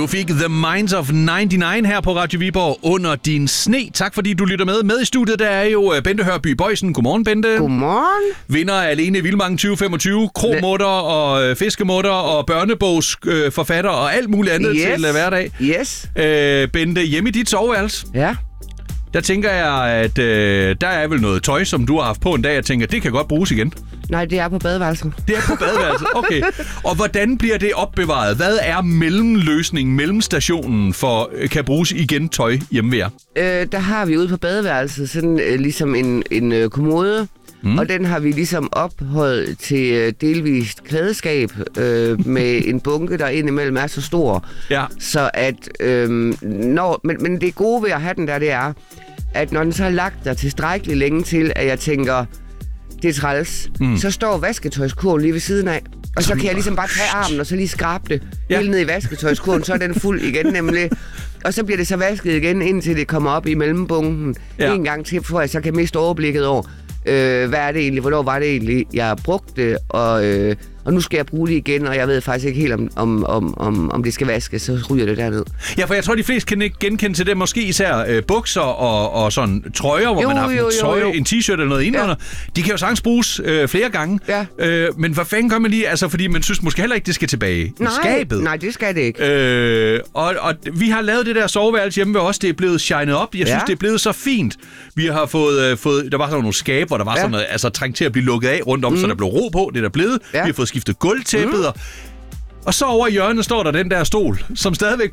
Du fik The Minds of 99 her på Radio Viborg under din sne. Tak fordi du lytter med. Med i studiet der er jo Bente Hørby Boysen. Godmorgen, Bente. Godmorgen. Vinder af Alene i Vildmarken 2025. Kromutter og fiskemutter og børnebogsforfatter og alt muligt andet til hverdag. Yes. Bente, hjemme i dit soveværelse. Ja. Der tænker jeg, at der er vel noget tøj, som du har haft på en dag. Jeg tænker, det kan godt bruges igen. Nej, det er på badeværelset. Det er på badeværelset, okay. Og hvordan bliver det opbevaret? Hvad er mellemløsningen, mellemstationen for kan bruges igen tøj hjemme ved jer? Der har vi ude på badeværelset sådan ligesom en kommode. Og den har vi ligesom ophøjet til delvist klædeskab med en bunke, der indimellem er så stor. Ja. Så at men det gode ved at have den der, det er, at når den så har lagt der tilstrækkeligt længe til, at jeg tænker, det er træls, så står vasketøjskurven lige ved siden af. Og så kan jeg ligesom bare tage armen og så lige skrabe det helt ned i vasketøjskurven, så er den fuld igen nemlig. Og så bliver det så vasket igen, indtil det kommer op i mellembunken en gang til, for jeg så kan miste overblikket over, hvad er det egentlig, hvornår var det egentlig, jeg brugte det, og nu skal jeg bruge det igen, og jeg ved faktisk ikke helt, om det skal vaskes, så ryger det derned. Ja, for jeg tror, de fleste kan ikke genkende til det, måske især bukser og sådan trøjer, hvor man har en t-shirt eller noget indenunder. De kan jo sagtens bruges flere gange, men hvad fanden gør man lige, altså fordi man synes måske heller ikke, det skal tilbage i skabet. Nej, det skal det ikke. Og vi har lavet det der soveværelse hjemme ved os, det er blevet shined op. Jeg synes, det er blevet så fint. Vi har fået der var sådan nogle skabe, hvor der var sådan noget, altså trængt til at blive lukket af rundt om, så der blev ro på, det er der blevet. Vi har fået skiftet gulvtæppet, og så over i hjørnet står der den der stol, som stadigvæk